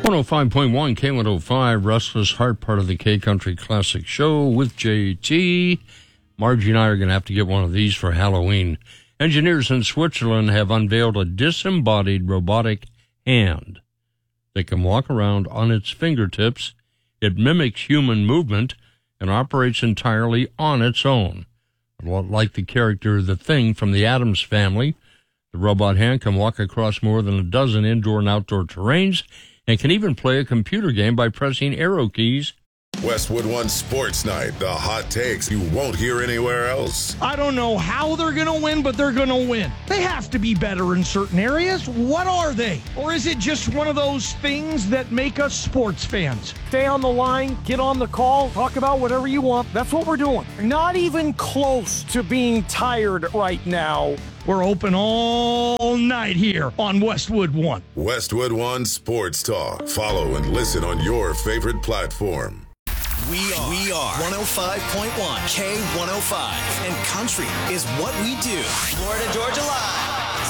105.1 K105, Restless Heart, part of the K-Country Classic Show with JT. Margie and I are going to have to get one of these for Halloween. Engineers in Switzerland have unveiled a disembodied robotic hand that can walk around on its fingertips. It mimics human movement and operates entirely on its own. Like the character The Thing from the Addams Family, the robot hand can walk across more than a dozen indoor and outdoor terrains and can even play a computer game by pressing arrow keys. Westwood One Sports Night, the hot takes you won't hear anywhere else. I don't know how they're going to win, but they're going to win. They have to be better in certain areas. What are they? Or is it just one of those things that make us sports fans? Stay on the line, get on the call, talk about whatever you want. That's what we're doing. Not even close to being tired right now. We're open all night here on Westwood One. Westwood One Sports Talk. Follow and listen on your favorite platform. We are 105.1 K105, and country is what we do. Florida, Georgia Live.